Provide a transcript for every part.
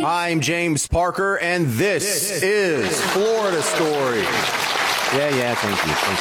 I'm James Parker, and this is Florida Story. Yeah, thank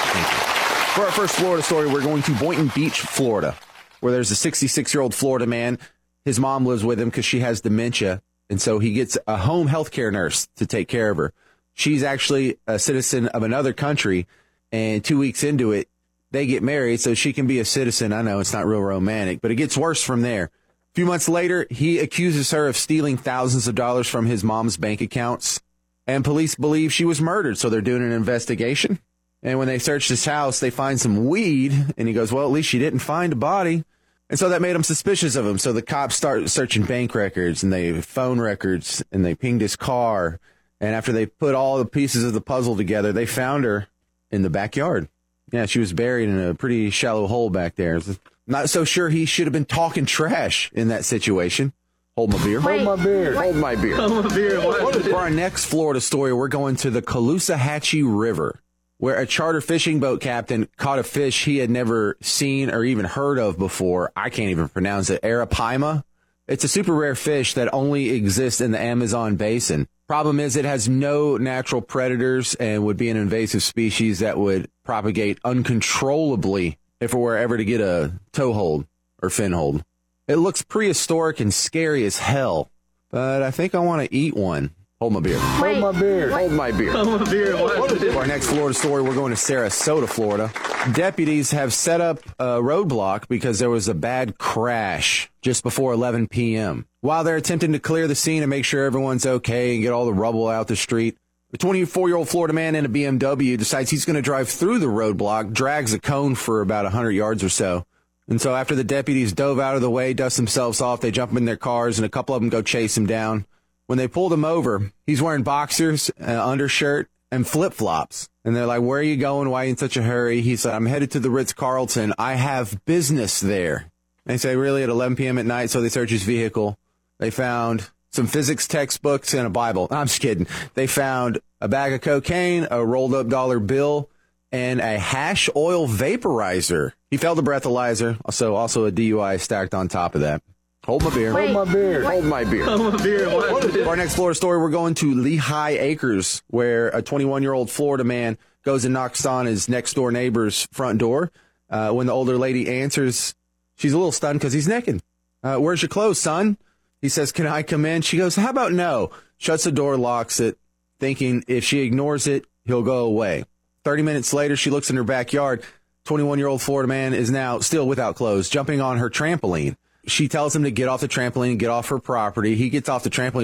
you. For our first Florida story, we're going to Boynton Beach, Florida, where there's a 66-year-old Florida man. His mom lives with him because she has dementia, and so he gets a home health care nurse to take care of her. She's actually a citizen of another country, and 2 weeks into it, they get married so she can be a citizen. I know it's not real romantic, but it gets worse from there. A few months later, he accuses her of stealing thousands of dollars from his mom's bank accounts, and police believe she was murdered, so they're doing an investigation. And when they searched his house, they find some weed, and he goes, well, at least she didn't find a body. And so that made them suspicious of him. So the cops start searching bank records and they phone records, and they pinged his car. And after they put all the pieces of the puzzle together, they found her in the backyard. Yeah, she was buried in a pretty shallow hole back there. Not so sure he should have been talking trash in that situation. Hold my beer. Hold my beer. Hold my beer. Hold my beer. For our next Florida story, we're going to the Caloosahatchee River, where a charter fishing boat captain caught a fish he had never seen or even heard of before. I can't even pronounce it. Arapaima. It's a super rare fish that only exists in the Amazon basin. Problem is, it has no natural predators and would be an invasive species that would propagate uncontrollably if it were ever to get a toehold or finhold. It looks prehistoric and scary as hell, but I think I want to eat one. Hold my beer. Hold my beer. Hold my beer. Hold my beer. For our next Florida story, we're going to Sarasota, Florida. Deputies have set up a roadblock because there was a bad crash just before 11 p.m. While they're attempting to clear the scene and make sure everyone's okay and get all the rubble out the street, the 24-year-old Florida man in a BMW decides he's going to drive through the roadblock, drags a cone for about 100 yards or so. And so after the deputies dove out of the way, dust themselves off, they jump in their cars, and a couple of them go chase him down. When they pulled him over, he's wearing boxers, an undershirt, and flip-flops. And they're like, where are you going? Why are you in such a hurry? He said, I'm headed to the Ritz-Carlton. I have business there. They say, really, at 11 p.m. at night? So they search his vehicle. They found some physics textbooks and a Bible. I'm just kidding. They found a bag of cocaine, a rolled-up dollar bill, and a hash oil vaporizer. He failed a breathalyzer, also a DUI stacked on top of that. Hold my beer. Hold my beer. Hold my beer. Hold my beer. For our next Florida story, we're going to Lehigh Acres, where a 21-year-old Florida man goes and knocks on his next-door neighbor's front door. When the older lady answers, she's a little stunned because he's naked. Where's your clothes, son? He says, can I come in? She goes, how about no? Shuts the door, locks it, thinking if she ignores it, he'll go away. 30 minutes later, she looks in her backyard. 21-year-old Florida man is now still without clothes, jumping on her trampoline. She tells him to get off the trampoline, get off her property. He gets off the trampoline.